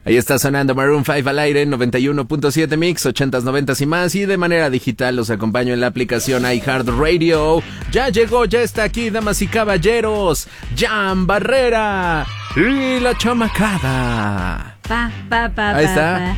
Ahí está sonando Maroon 5 al aire en 91.7 Mix, 80s, 90s y más. Y de manera digital los acompaño en la aplicación iHeartRadio. Ya llegó, ya está aquí, damas y caballeros, Jan Barrera y la chamacada. Ahí está.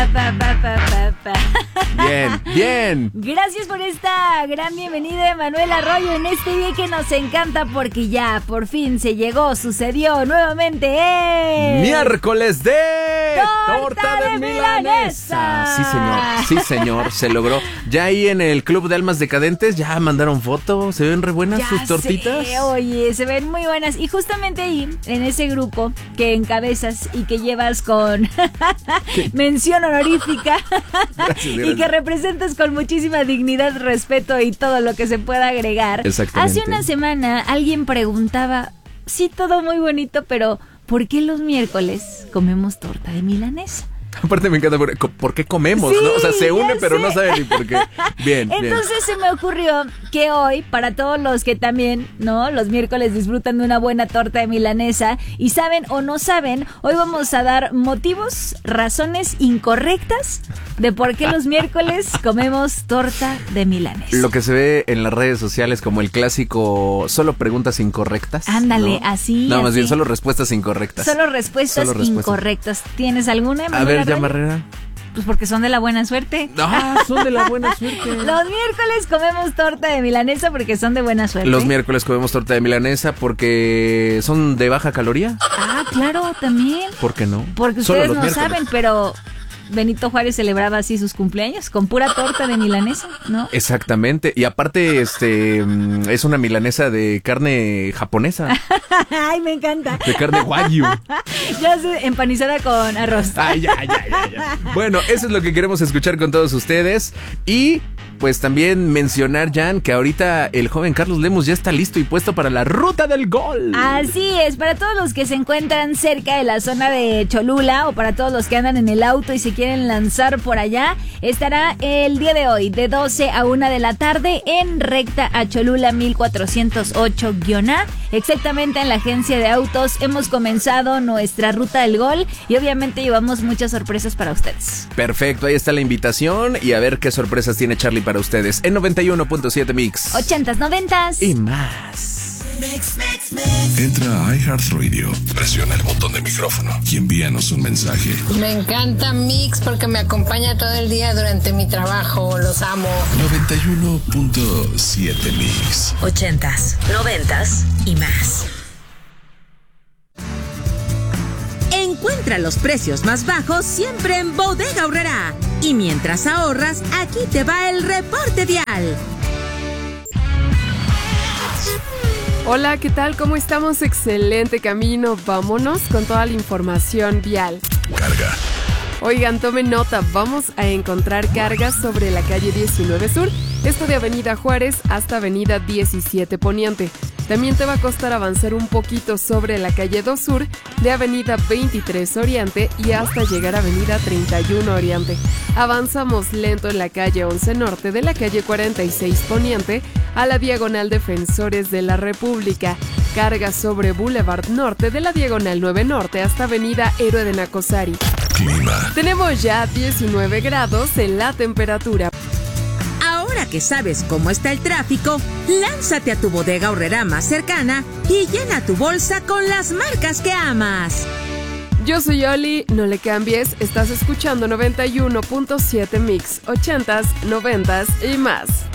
Bien. Gracias por esta gran bienvenida, Emanuel Arroyo, en este día que nos encanta porque ya por fin sucedió nuevamente. Miércoles de torta de milanesa. Sí, señor, se logró. Ya ahí en el Club de Almas Decadentes ya mandaron foto, se ven re buenas sus tortitas. Oye, se ven muy buenas. Y justamente ahí, en ese grupo que encabezas y que llevas con mención honorífica Gracias. Y que representas con muchísima dignidad, respeto y todo lo que se pueda agregar. Exactamente. Hace una semana alguien preguntaba, sí, todo muy bonito, pero ¿por qué los miércoles comemos torta de milanesa? Aparte me encanta por qué comemos, sí, ¿no? O sea, se une pero sé. no sabe ni por qué. Bien. Entonces se me ocurrió que hoy, para todos los que también, ¿no? Los miércoles disfrutan de una buena torta de milanesa y saben o no saben, hoy vamos a dar motivos, razones incorrectas de por qué los miércoles comemos torta de milanesa. Lo que se ve en las redes sociales como el clásico solo preguntas incorrectas. Ándale, ¿no? así. No, más bien solo respuestas incorrectas. Solo respuestas incorrectas. ¿Tienes alguna? A ver, ya Barrera. Pues porque son de la buena suerte. Son de la buena suerte. Los miércoles comemos torta de milanesa porque son de buena suerte. Los miércoles comemos torta de milanesa porque son de baja caloría. Claro, también. ¿Por qué no? Porque Solo ustedes los no miércoles. saben, pero Benito Juárez celebraba así sus cumpleaños con pura torta de milanesa, ¿no? Exactamente. Y aparte, es una milanesa de carne japonesa. Ay, me encanta. De carne wagyu. Ya sé, empanizada con arroz. Ay, ya. Bueno, eso es lo que queremos escuchar con todos ustedes. Y pues también mencionar, Jan, que ahorita el joven Carlos Lemus ya está listo y puesto para la Ruta del Gol. Así es, para todos los que se encuentran cerca de la zona de Cholula o para todos los que andan en el auto y se quieren lanzar por allá, estará el día de hoy de 12 a 1 de la tarde en recta a Cholula 1408-A, exactamente en la agencia de autos. Hemos comenzado nuestra Ruta del Gol y obviamente llevamos muchas sorpresas para ustedes. Perfecto, ahí está la invitación y a ver qué sorpresas tiene Charlie para ustedes en 91.7 Mix. 80s, 90s y más. Entra a iHeartRadio, presiona el botón de micrófono y envíanos un mensaje. Me encanta Mix porque me acompaña todo el día durante mi trabajo. Los amo. 91.7 Mix. 80s, 90s y más. Encuentra los precios más bajos siempre en Bodega Aurrerá. Y mientras ahorras, aquí te va el reporte vial. Hola, ¿qué tal? ¿Cómo estamos? Excelente camino. Vámonos con toda la información vial. Carga. Oigan, tomen nota. Vamos a encontrar cargas sobre la calle 19 Sur, esto de Avenida Juárez hasta Avenida 17 Poniente. También te va a costar avanzar un poquito sobre la calle 2 Sur, de Avenida 23 Oriente y hasta llegar a Avenida 31 Oriente. Avanzamos lento en la calle 11 Norte, de la calle 46 Poniente a la Diagonal Defensores de la República. Carga sobre Boulevard Norte, de la Diagonal 9 Norte hasta Avenida Héroe de Nacosari. Clima. Tenemos ya 19 grados en la temperatura. Ahora que sabes cómo está el tráfico, lánzate a tu Bodega Aurrerá más cercana y llena tu bolsa con las marcas que amas. Yo soy Oli, no le cambies, estás escuchando 91.7 Mix, 80s, 90s y más.